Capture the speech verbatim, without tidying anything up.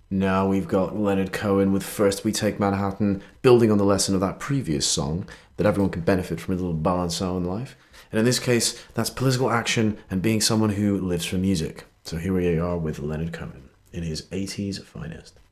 Now we've got Leonard Cohen with First We Take Manhattan, building on the lesson of that previous song, that everyone can benefit from a little balance in life. And in this case, that's political action and being someone who lives for music. So here we are with Leonard Cohen in his eighties finest.